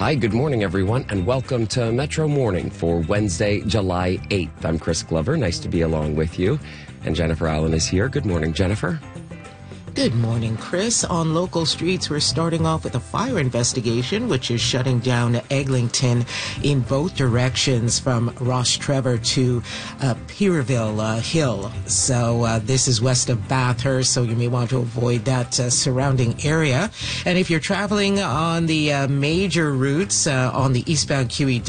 Hi, good morning, everyone, and welcome to Metro Morning for Wednesday, July 8th. I'm Chris Glover. Nice to be along with you. And Jennifer Allen is here. Good morning, Jennifer. Good morning, Chris. On local streets, we're starting off with a fire investigation, which is shutting down Eglinton in both directions from Ross Trevor to Peterville Hill. So this is west of Bathurst, so you may want to avoid that surrounding area. And if you're traveling on the major routes on the eastbound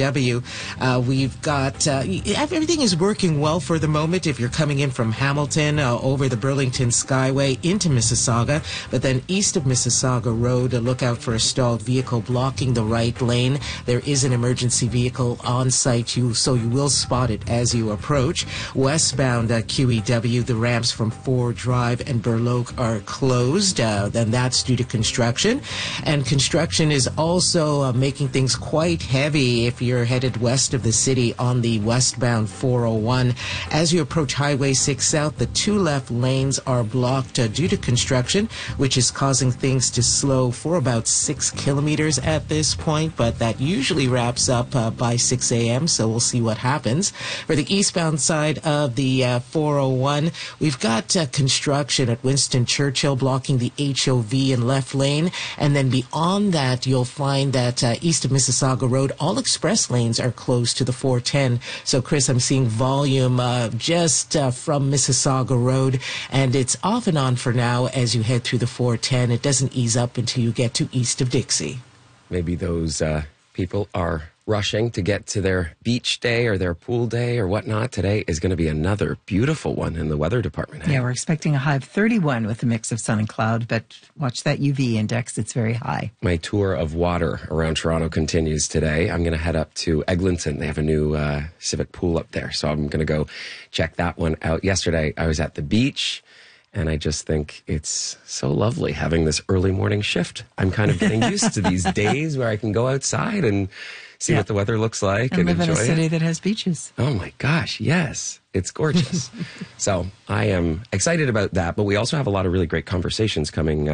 QEW, we've got everything is working well for the moment. If you're coming in from Hamilton over the Burlington Skyway into Mississauga, but then east of Mississauga Road, look out for a stalled vehicle blocking the right lane. There is an emergency vehicle on site, so you will spot it as you approach. Westbound QEW, the ramps from Ford Drive and Burloak are closed. Then that's due to construction. And construction is also making things quite heavy if you're headed west of the city on the westbound 401. As you approach Highway 6 South, the two left lanes are blocked due to construction, which is causing things to slow for about 6 kilometers at this point, but that usually wraps up by 6 a.m., so we'll see what happens. For the eastbound side of the 401, we've got construction at Winston Churchill blocking the HOV and left lane, and then beyond that, you'll find that east of Mississauga Road, all express lanes are closed to the 410. So, Chris, I'm seeing volume just from Mississauga Road, and it's off and on for now as you head through the 410. It doesn't ease up until you get to east of Dixie. Maybe those people are rushing to get to their beach day or their pool day or whatnot. Today is going to be another beautiful one in the weather department. Yeah, we're expecting a high of 31 with a mix of sun and cloud, but watch that UV index. It's very high. My tour of water around Toronto continues today. I'm going to head up to Eglinton. They have a new civic pool up there, so I'm going to go check that one out. Yesterday, I was at the beach. And I just think it's so lovely having this early morning shift. I'm kind of getting used to these days where I can go outside and see what the weather looks like and live enjoy in a city that has beaches. Oh my gosh, yes. It's gorgeous. So I am excited about that. But we also have a lot of really great conversations coming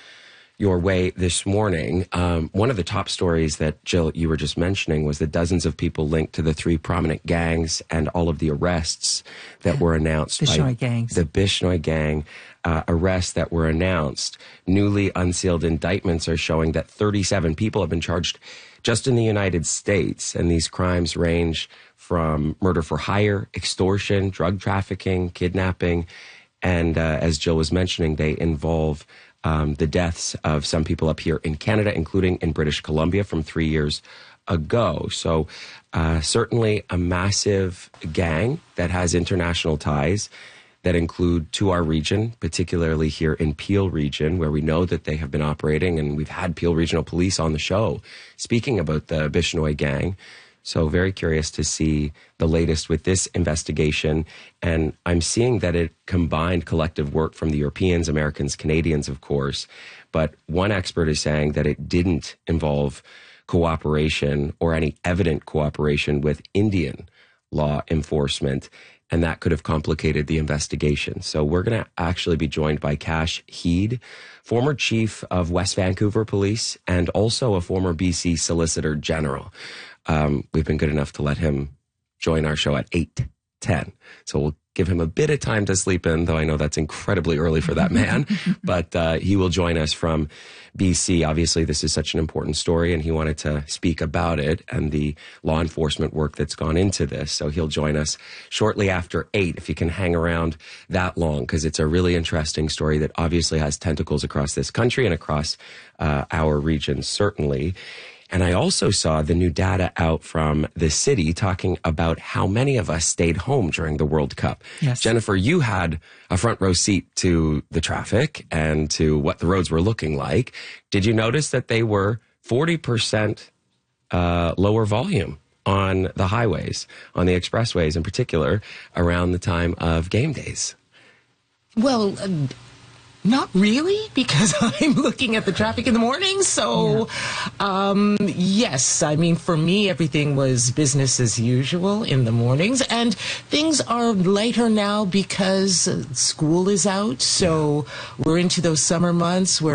your way this morning. One of the top stories that, Jill, you were just mentioning was the dozens of people linked to the 3 prominent gangs and all of the arrests that were announced. Bishnoi gangs. The Bishnoi gang arrests that were announced. Newly unsealed indictments are showing that 37 people have been charged just in the United States. And these crimes range from murder for hire, extortion, drug trafficking, kidnapping. And as Jill was mentioning, they involve the deaths of some people up here in Canada, including in British Columbia from 3 years ago. So certainly a massive gang that has international ties that include to our region, particularly here in Peel region, where we know that they have been operating. And we've had Peel Regional Police on the show speaking about the Bishnoi gang. So very curious to see the latest with this investigation. And I'm seeing that it combined collective work from the Europeans, Americans, Canadians, of course. But one expert is saying that it didn't involve cooperation or any evident cooperation with Indian law enforcement. And that could have complicated the investigation. So we're going to actually be joined by Cash Heed, former chief of West Vancouver Police and also a former BC Solicitor General. We've been good enough to let him join our show at 8:10. So we'll give him a bit of time to sleep in, though I know that's incredibly early for that man. But he will join us from BC. Obviously, this is such an important story, and he wanted to speak about it and the law enforcement work that's gone into this. So he'll join us shortly after 8, if you can hang around that long, because it's a really interesting story that obviously has tentacles across this country and across our region, certainly. And I also saw the new data out from the city talking about how many of us stayed home during the World Cup. Yes. Jennifer, you had a front row seat to the traffic and to what the roads were looking like. Did you notice that they were 40% lower volume on the highways, on the expressways in particular, around the time of game days? Well, not really, because I'm looking at the traffic in the morning. So, yes, I mean, for me, everything was business as usual in the mornings. And things are lighter now because school is out. So we're into those summer months where